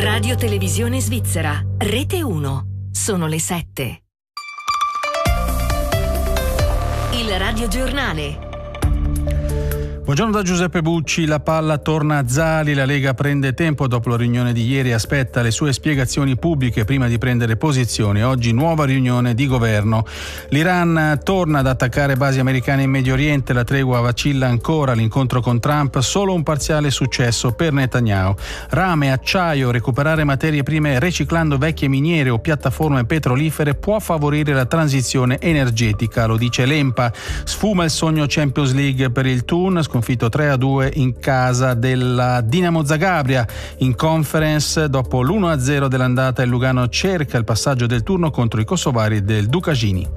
Radio Televisione Svizzera, Rete 1. Sono le 7. Il radiogiornale. Buongiorno da Giuseppe Bucci. La palla torna a Zali, la Lega prende tempo dopo la riunione di ieri, aspetta le sue spiegazioni pubbliche prima di prendere posizione. Oggi nuova riunione di governo. L'Iran torna ad attaccare basi americane in Medio Oriente, la tregua vacilla ancora, l'incontro con Trump solo un parziale successo per Netanyahu. Rame, acciaio, recuperare materie prime riciclando vecchie miniere o piattaforme petrolifere può favorire la transizione energetica, lo dice l'ENPA. Sfuma il sogno Champions League per il Thun, sconfitto 3-2 in casa della Dinamo Zagabria. In conference, dopo l'1-0 dell'andata, il Lugano cerca il passaggio del turno contro i kosovari del Ducagini.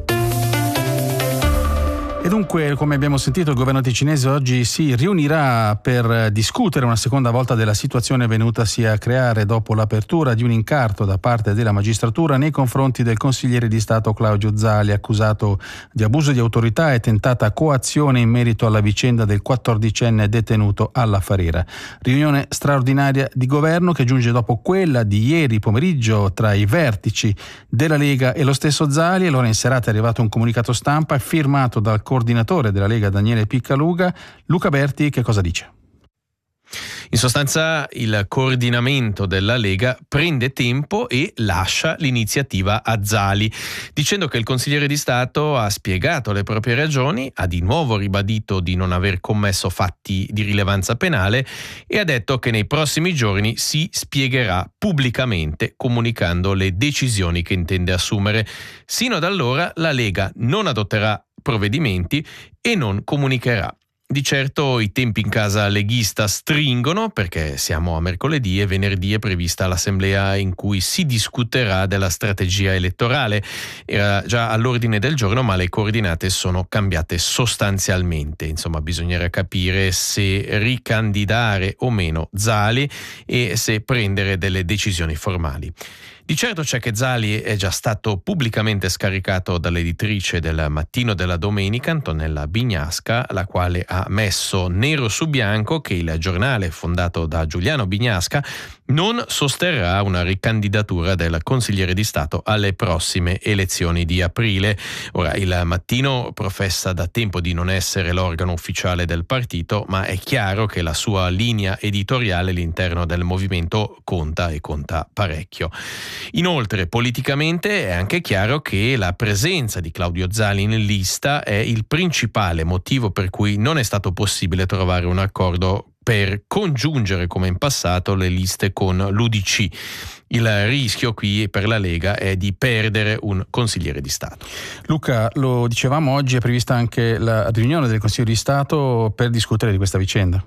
E dunque, come abbiamo sentito, il governo ticinese oggi si riunirà per discutere una seconda volta della situazione venutasi a creare dopo l'apertura di un incarto da parte della magistratura nei confronti del consigliere di Stato Claudio Zali, accusato di abuso di autorità e tentata coazione in merito alla vicenda del 14enne detenuto alla Farera. Riunione straordinaria di governo che giunge dopo quella di ieri pomeriggio tra i vertici della Lega e lo stesso Zali. Allora in serata è arrivato un comunicato stampa firmato dal coordinatore della Lega Daniele Piccaluga. Luca Berti che cosa dice? In sostanza il coordinamento della Lega prende tempo e lascia l'iniziativa a Zali, dicendo che il consigliere di Stato ha spiegato le proprie ragioni, ha di nuovo ribadito di non aver commesso fatti di rilevanza penale e ha detto che nei prossimi giorni si spiegherà pubblicamente comunicando le decisioni che intende assumere. Sino ad allora la Lega non adotterà provvedimenti e non comunicherà. Di certo i tempi in casa leghista stringono perché siamo a mercoledì e venerdì è prevista l'assemblea in cui si discuterà della strategia elettorale. Era già all'ordine del giorno ma le coordinate sono cambiate sostanzialmente. Insomma, bisognerà capire se ricandidare o meno Zali e se prendere delle decisioni formali. Di certo c'è che Zali è già stato pubblicamente scaricato dall'editrice del Mattino della Domenica, Antonella Bignasca, la quale ha messo nero su bianco che il giornale fondato da Giuliano Bignasca non sosterrà una ricandidatura del consigliere di Stato alle prossime elezioni di aprile. Ora, il Mattino professa da tempo di non essere l'organo ufficiale del partito, ma è chiaro che la sua linea editoriale all'interno del movimento conta e conta parecchio. Inoltre, politicamente è anche chiaro che la presenza di Claudio Zali in lista è il principale motivo per cui non è stato possibile trovare un accordo per congiungere come in passato le liste con l'UDC. Il rischio qui per la Lega è di perdere un consigliere di Stato. Luca, lo dicevamo, oggi è prevista anche la riunione del Consiglio di Stato per discutere di questa vicenda.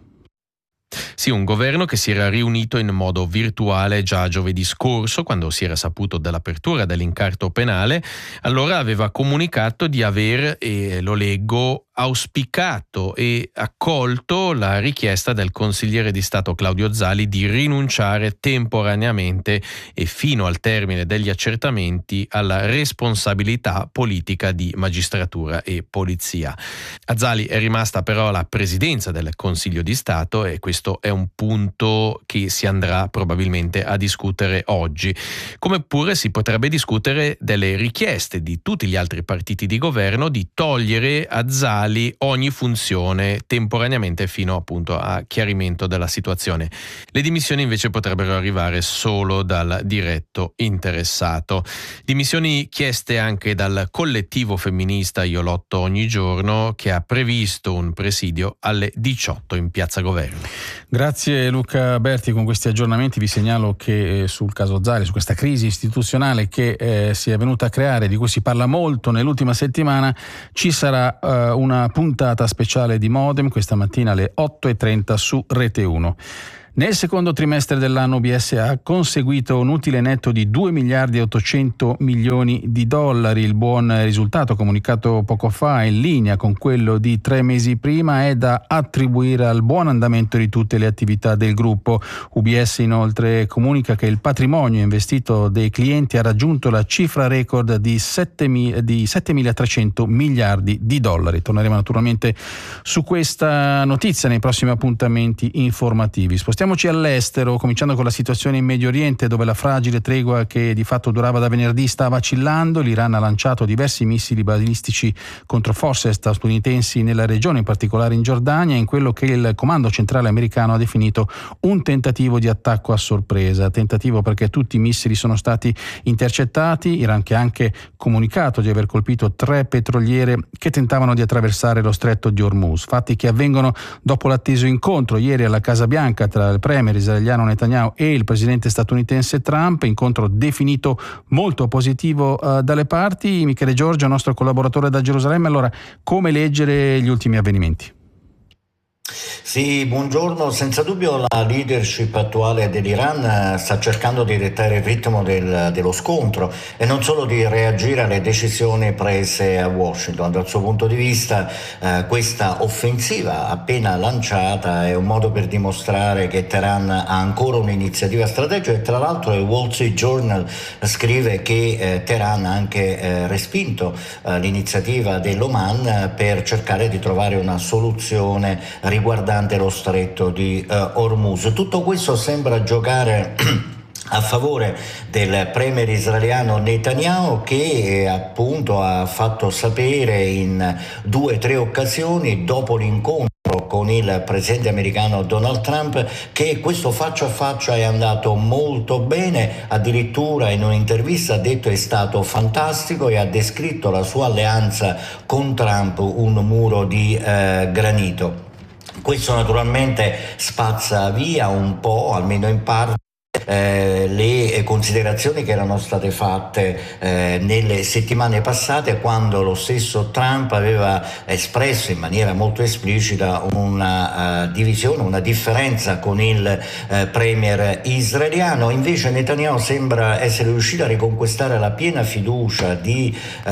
Sì, un governo che si era riunito in modo virtuale già giovedì scorso, quando si era saputo dell'apertura dell'incarto penale. Allora aveva comunicato di aver, e lo leggo, auspicato e accolto la richiesta del consigliere di Stato Claudio Zali di rinunciare temporaneamente e fino al termine degli accertamenti alla responsabilità politica di magistratura e polizia. A Zali è rimasta però la presidenza del Consiglio di Stato e questo è un punto che si andrà probabilmente a discutere oggi. Come pure si potrebbe discutere delle richieste di tutti gli altri partiti di governo di togliere a Zali ogni funzione temporaneamente fino appunto a chiarimento della situazione. Le dimissioni invece potrebbero arrivare solo dal diretto interessato. Dimissioni chieste anche dal collettivo femminista Io Lotto Ogni Giorno, che ha previsto un presidio alle 18 in Piazza Governo. Grazie Luca Berti, con questi aggiornamenti vi segnalo che sul caso Zali, su questa crisi istituzionale che si è venuta a creare, di cui si parla molto nell'ultima settimana, ci sarà una puntata speciale di Modem questa mattina alle 8:30 su Rete 1. Nel secondo trimestre dell'anno UBS ha conseguito un utile netto di 2 miliardi e 800 milioni di dollari. Il buon risultato comunicato poco fa, in linea con quello di 3 mesi prima, è da attribuire al buon andamento di tutte le attività del gruppo. UBS inoltre comunica che il patrimonio investito dei clienti ha raggiunto la cifra record di 7.300 miliardi di dollari. Torneremo naturalmente su questa notizia nei prossimi appuntamenti informativi. Spostiamo Spostiamoci all'estero, cominciando con la situazione in Medio Oriente, dove la fragile tregua che di fatto durava da venerdì sta vacillando. L'Iran ha lanciato diversi missili balistici contro forze statunitensi nella regione, in particolare in Giordania, in quello che il comando centrale americano ha definito un tentativo di attacco a sorpresa. Tentativo perché tutti i missili sono stati intercettati. Iran che ha anche comunicato di aver colpito 3 petroliere che tentavano di attraversare lo stretto di Hormuz. Fatti che avvengono dopo l'atteso incontro ieri alla Casa Bianca tra il premier israeliano Netanyahu e il presidente statunitense Trump, incontro definito molto positivo dalle parti. Michele Giorgio, nostro collaboratore da Gerusalemme, allora come leggere gli ultimi avvenimenti? Sì, buongiorno. Senza dubbio la leadership attuale dell'Iran sta cercando di dettare il ritmo dello scontro e non solo di reagire alle decisioni prese a Washington. Dal suo punto di vista questa offensiva appena lanciata è un modo per dimostrare che Teheran ha ancora un'iniziativa strategica e tra l'altro il Wall Street Journal scrive che Teheran ha anche respinto l'iniziativa dell'Oman per cercare di trovare una soluzione riguardante lo stretto di Hormuz. Tutto questo sembra giocare a favore del premier israeliano Netanyahu, che appunto ha fatto sapere in 2 o 3 occasioni dopo l'incontro con il presidente americano Donald Trump che questo faccia a faccia è andato molto bene. Addirittura in un'intervista ha detto è stato fantastico e ha descritto la sua alleanza con Trump un muro di granito. Questo naturalmente spazza via un po', almeno in parte, le considerazioni che erano state fatte nelle settimane passate, quando lo stesso Trump aveva espresso in maniera molto esplicita una divisione, una differenza con il premier israeliano. Invece Netanyahu sembra essere riuscito a riconquistare la piena fiducia di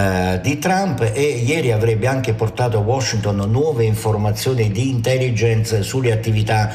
Trump e ieri avrebbe anche portato a Washington nuove informazioni di intelligence sulle attività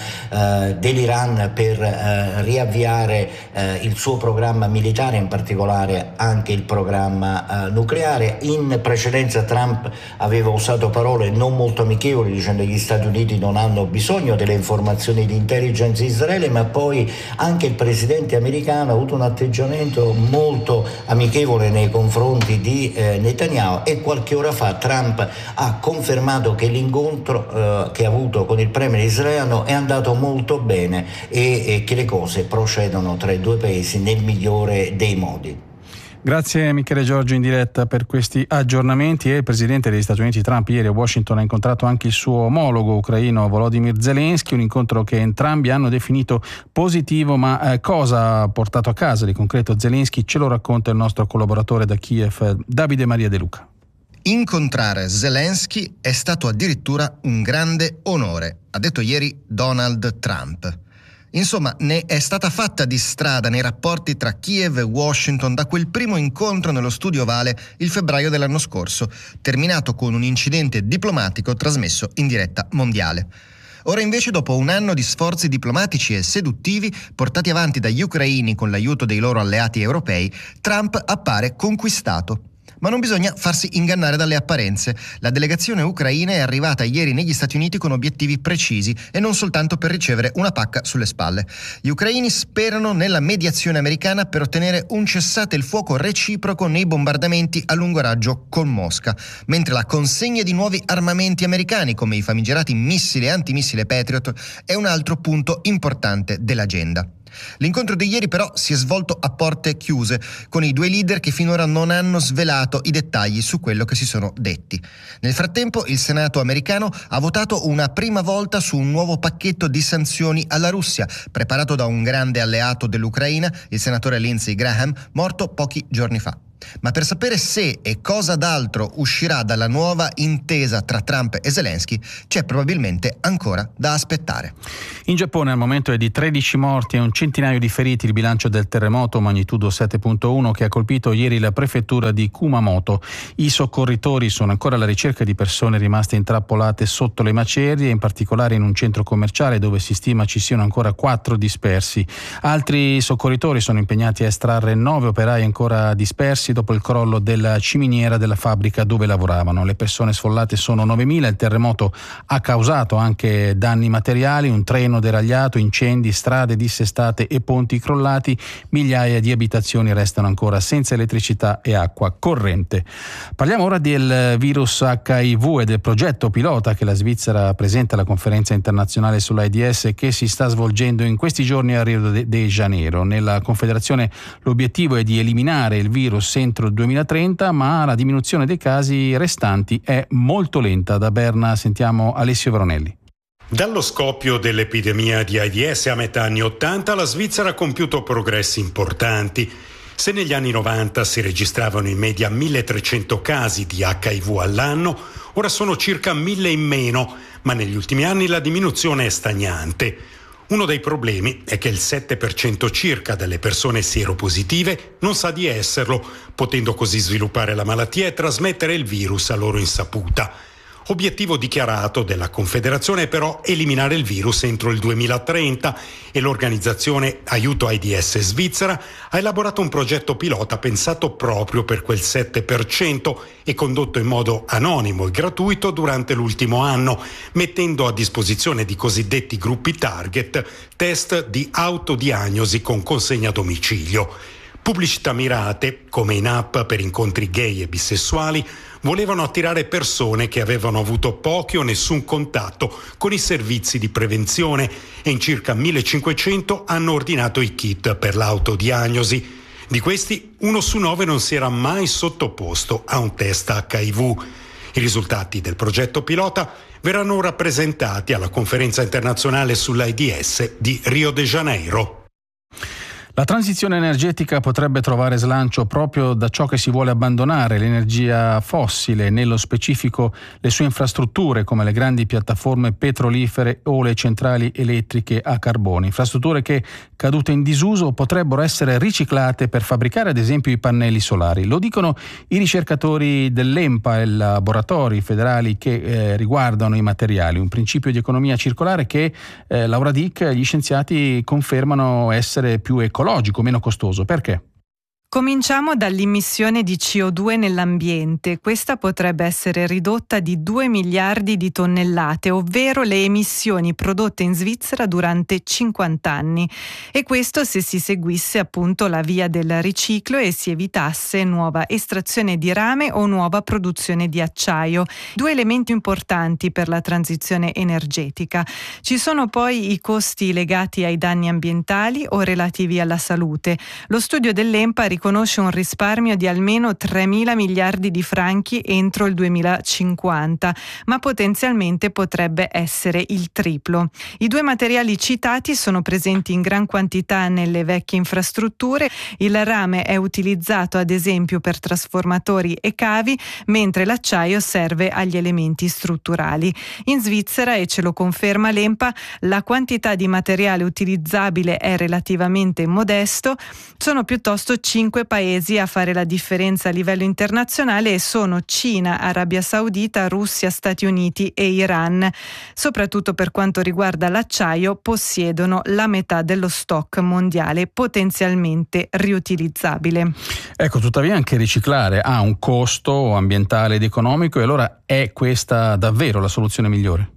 dell'Iran per riavviare il suo programma militare, in particolare anche il programma nucleare. In precedenza Trump aveva usato parole non molto amichevoli dicendo che gli Stati Uniti non hanno bisogno delle informazioni di intelligence di Israele, ma poi anche il presidente americano ha avuto un atteggiamento molto amichevole nei confronti di Netanyahu e qualche ora fa Trump ha confermato che l'incontro che ha avuto con il premier israeliano è andato molto bene e che le cose procedono tra i 2 paesi nel migliore dei modi. Grazie Michele Giorgio in diretta per questi aggiornamenti. E il presidente degli Stati Uniti Trump ieri a Washington ha incontrato anche il suo omologo ucraino Volodymyr Zelensky, un incontro che entrambi hanno definito positivo, ma cosa ha portato a casa di concreto Zelensky ce lo racconta il nostro collaboratore da Kiev Davide Maria De Luca. Incontrare Zelensky è stato addirittura un grande onore, ha detto ieri Donald Trump. Insomma, ne è stata fatta di strada nei rapporti tra Kiev e Washington da quel primo incontro nello studio ovale il febbraio dell'anno scorso, terminato con un incidente diplomatico trasmesso in diretta mondiale. Ora invece, dopo un anno di sforzi diplomatici e seduttivi portati avanti dagli ucraini con l'aiuto dei loro alleati europei, Trump appare conquistato. Ma non bisogna farsi ingannare dalle apparenze. La delegazione ucraina è arrivata ieri negli Stati Uniti con obiettivi precisi e non soltanto per ricevere una pacca sulle spalle. Gli ucraini sperano nella mediazione americana per ottenere un cessate il fuoco reciproco nei bombardamenti a lungo raggio con Mosca, mentre la consegna di nuovi armamenti americani come i famigerati missili e antimissile Patriot è un altro punto importante dell'agenda. L'incontro di ieri però si è svolto a porte chiuse, con i 2 leader che finora non hanno svelato i dettagli su quello che si sono detti. Nel frattempo il Senato americano ha votato una prima volta su un nuovo pacchetto di sanzioni alla Russia, preparato da un grande alleato dell'Ucraina, il senatore Lindsey Graham, morto pochi giorni fa. Ma per sapere se e cosa d'altro uscirà dalla nuova intesa tra Trump e Zelensky c'è probabilmente ancora da aspettare. In Giappone al momento è di 13 morti e un centinaio di feriti il bilancio del terremoto magnitudo 7.1 che ha colpito ieri la prefettura di Kumamoto. I soccorritori sono ancora alla ricerca di persone rimaste intrappolate sotto le macerie, in particolare in un centro commerciale dove si stima ci siano ancora 4 dispersi. Altri soccorritori sono impegnati a estrarre 9 operai ancora dispersi spostarsi dopo il crollo della ciminiera della fabbrica dove lavoravano. Le persone sfollate sono 9.000, il terremoto ha causato anche danni materiali, un treno deragliato, incendi, strade dissestate e ponti crollati, migliaia di abitazioni restano ancora senza elettricità e acqua corrente. Parliamo ora del virus HIV e del progetto pilota che la Svizzera presenta alla conferenza internazionale sull'AIDS che si sta svolgendo in questi giorni a Rio de Janeiro. Nella Confederazione l'obiettivo è di eliminare il virus entro il 2030, ma la diminuzione dei casi restanti è molto lenta. Da Berna sentiamo Alessio Veronelli. Dallo scoppio dell'epidemia di AIDS a metà anni 80 la Svizzera ha compiuto progressi importanti. Se negli anni 90 si registravano in media 1.300 casi di HIV all'anno, ora sono circa 1.000 in meno, ma negli ultimi anni la diminuzione è stagnante. Uno dei problemi è che il 7% circa delle persone sieropositive non sa di esserlo, potendo così sviluppare la malattia e trasmettere il virus a loro insaputa. Obiettivo dichiarato della Confederazione è però eliminare il virus entro il 2030 e l'organizzazione Aiuto AIDS Svizzera ha elaborato un progetto pilota pensato proprio per quel 7% e condotto in modo anonimo e gratuito durante l'ultimo anno, mettendo a disposizione di cosiddetti gruppi target test di autodiagnosi con consegna a domicilio. Pubblicità mirate, come in app per incontri gay e bisessuali, volevano attirare persone che avevano avuto pochi o nessun contatto con i servizi di prevenzione e in circa 1.500 hanno ordinato i kit per l'autodiagnosi. Di questi, 1 su 9 non si era mai sottoposto a un test HIV. I risultati del progetto pilota verranno ora presentati alla conferenza internazionale sull'AIDS di Rio de Janeiro. La transizione energetica potrebbe trovare slancio proprio da ciò che si vuole abbandonare, l'energia fossile, nello specifico le sue infrastrutture come le grandi piattaforme petrolifere o le centrali elettriche a carbone, infrastrutture che, cadute in disuso, potrebbero essere riciclate per fabbricare ad esempio i pannelli solari. Lo dicono i ricercatori dell'ENPA e laboratori federali che riguardano i materiali, un principio di economia circolare che, Laura Dick, gli scienziati confermano essere più ecologico, meno costoso. Perché? Cominciamo dall'immissione di CO2 nell'ambiente. Questa potrebbe essere ridotta di 2 miliardi di tonnellate, ovvero le emissioni prodotte in Svizzera durante 50 anni. E questo se si seguisse appunto la via del riciclo e si evitasse nuova estrazione di rame o nuova produzione di acciaio. 2 elementi importanti per la transizione energetica. Ci sono poi i costi legati ai danni ambientali o relativi alla salute. Lo studio dell'ENPA riconosce un risparmio di almeno 3.000 miliardi di franchi entro il 2050, ma potenzialmente potrebbe essere il triplo. I 2 materiali citati sono presenti in gran quantità nelle vecchie infrastrutture. Il rame è utilizzato ad esempio per trasformatori e cavi, mentre l'acciaio serve agli elementi strutturali. In Svizzera, e ce lo conferma l'ENPA, la quantità di materiale utilizzabile è relativamente modesto. Sono piuttosto 5 paesi a fare la differenza a livello internazionale e sono Cina, Arabia Saudita, Russia, Stati Uniti e Iran. Soprattutto per quanto riguarda l'acciaio, possiedono la metà dello stock mondiale potenzialmente riutilizzabile. Ecco, tuttavia anche riciclare ha un costo ambientale ed economico, e allora è questa davvero la soluzione migliore?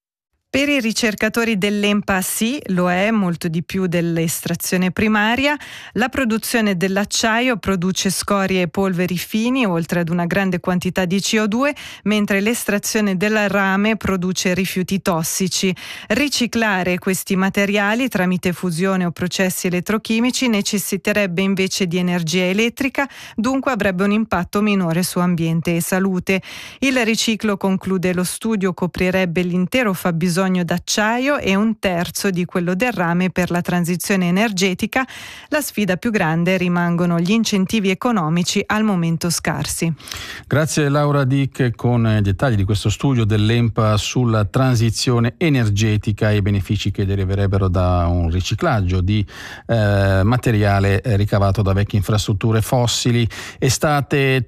Per i ricercatori dell'ENPA sì, lo è, molto di più dell'estrazione primaria. La produzione dell'acciaio produce scorie e polveri fini, oltre ad una grande quantità di CO2, mentre l'estrazione del rame produce rifiuti tossici. Riciclare questi materiali tramite fusione o processi elettrochimici necessiterebbe invece di energia elettrica, dunque avrebbe un impatto minore su ambiente e salute. Il riciclo, conclude lo studio, coprirebbe l'intero fabbisogno d'acciaio e 1/3 di quello del rame per la transizione energetica. La sfida più grande rimangono gli incentivi economici, al momento scarsi. Grazie Laura Dick con i dettagli di questo studio dell'ENPA sulla transizione energetica e i benefici che deriverebbero da un riciclaggio di materiale ricavato da vecchie infrastrutture fossili. Estate